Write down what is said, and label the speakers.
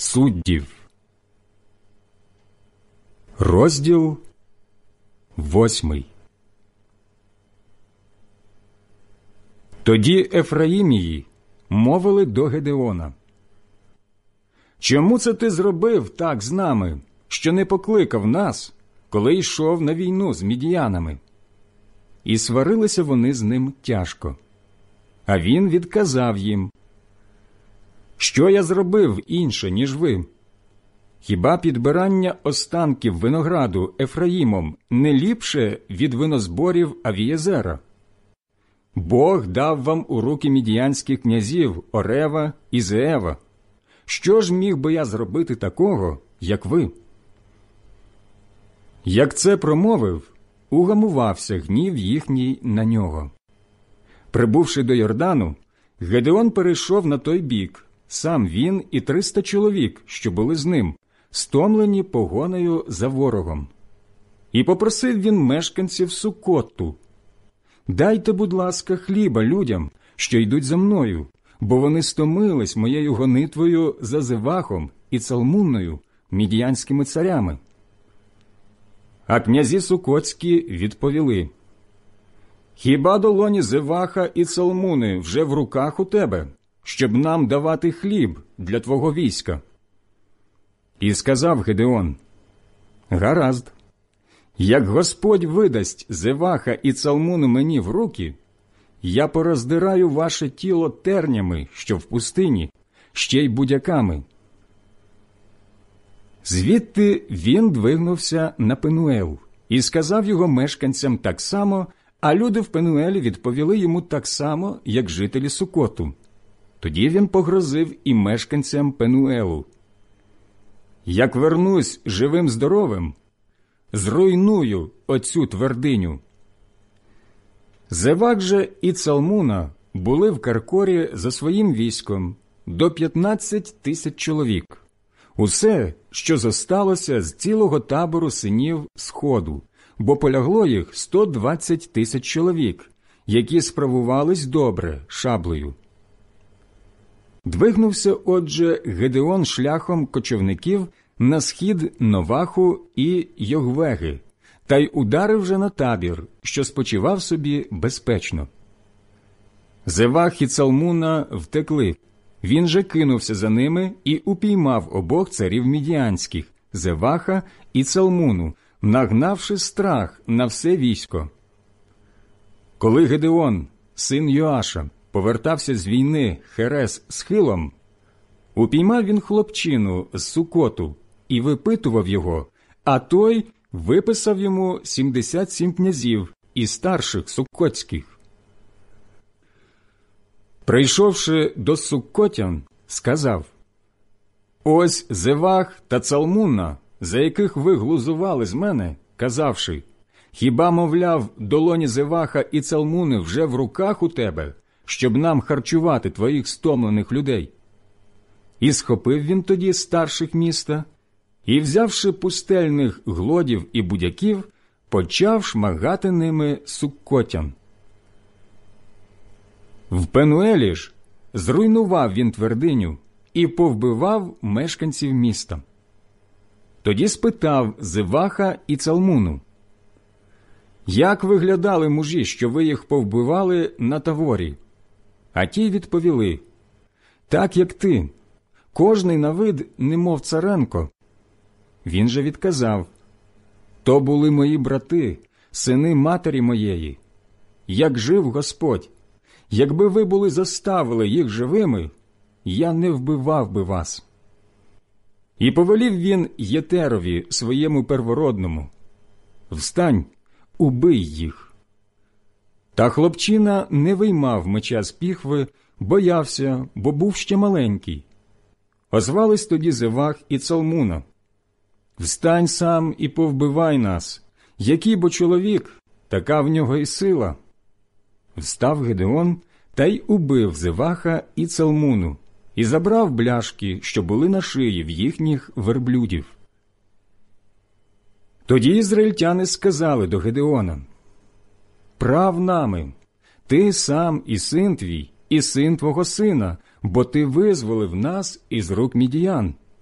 Speaker 1: Суддів. Розділ 8. Тоді Ефраїмії мовили до Гедеона: «Чому це ти зробив так з нами, що не покликав нас, коли йшов на війну з мідіянами?» І сварилися вони з ним тяжко. А він відказав їм: «Що я зробив інше, ніж ви? Хіба підбирання останків винограду Ефраїмом не ліпше від винозборів Авієзера? Бог дав вам у руки мідіянських князів Орева і Зеева. Що ж міг би я зробити такого, як ви?» Як це промовив, угамувався гнів їхній на нього. Прибувши до Йордану, Гедеон перейшов на той бік, сам він і 300 чоловік, що були з ним, стомлені погонею за ворогом. І попросив він мешканців Суккоту: «Дайте, будь ласка, хліба людям, що йдуть за мною, бо вони стомились моєю гонитвою за Зевахом і Цалмунною, мідіянськими царями». А князі Суккотські відповіли: «Хіба долоні Зеваха і Цалмуни вже в руках у тебе, щоб нам давати хліб для твого війська?» І сказав Гедеон: «Гаразд, як Господь видасть Зеваха і Цалмуну мені в руки, я пороздираю ваше тіло тернями, що в пустині, ще й будяками». Звідти він двигнувся на Пенуел і сказав його мешканцям так само, а люди в Пенуелі відповіли йому так само, як жителі Сукоту. Тоді він погрозив і мешканцям Пенуелу: «Як вернусь живим-здоровим, зруйную оцю твердиню». Зевах же і Цалмуна були в Каркорі за своїм військом до 15 тисяч чоловік. Усе, що зосталося з цілого табору синів Сходу, бо полягло їх 120 тисяч чоловік, які справувались добре шаблею. Двигнувся, отже, Гедеон шляхом кочівників на схід Новаху і Йогвеги, та й ударив же на табір, що спочивав собі безпечно. Зевах і Цалмуна втекли. Він же кинувся за ними і упіймав обох царів мідіанських, Зеваха і Цалмуну, нагнавши страх на все військо. Коли Гедеон, син Йоаша, повертався з війни Херес з Хилом, упіймав він хлопчину з Сукоту і випитував його, а той виписав йому 77 князів і старших суккотських. Прийшовши до суккотян, сказав: «Ось Зевах та Цалмуна, за яких ви глузували з мене, казавши: хіба, мовляв, долоні Зеваха і Цалмуни вже в руках у тебе, щоб нам харчувати твоїх стомлених людей?» І схопив він тоді старших міста, і, взявши пустельних глодів і будяків, почав шмагати ними суккотян. В Пенуелі ж зруйнував він твердиню і повбивав мешканців міста. Тоді спитав Зеваха і Цалмуну: «Як виглядали мужі, що ви їх повбивали на Таворі?» А ті відповіли: «Так, як ти, кожний на вид, немов царенко». Він же відказав: «То були мої брати, сини матері моєї. Як жив Господь, якби ви були заставили їх живими, я не вбивав би вас». І повелів він Єтерові, своєму первородному: «Встань, убий їх». Та хлопчина не виймав меча з піхви, боявся, бо був ще маленький. Озвались тоді Зевах і Цалмуна: «Встань сам і повбивай нас. Який бо чоловік, така в нього і сила». Встав Гедеон та й убив Зеваха і Цалмуну, і забрав бляшки, що були на шиї в їхніх верблюдів. Тоді ізраїльтяни сказали до Гедеона: «Прав нами, ти сам і син твій, і син твого сина, бо ти визволив нас із рук мідіян».